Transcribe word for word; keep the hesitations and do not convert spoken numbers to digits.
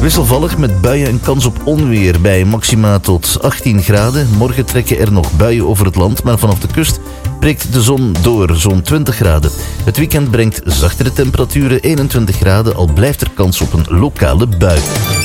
Wisselvallig met buien en kans op onweer bij maxima tot achttien graden. Morgen trekken er nog buien over het land, maar vanaf de kust breekt de zon door, zo'n twintig graden. Het weekend brengt zachtere temperaturen, eenentwintig graden, al blijft er kans op een lokale bui.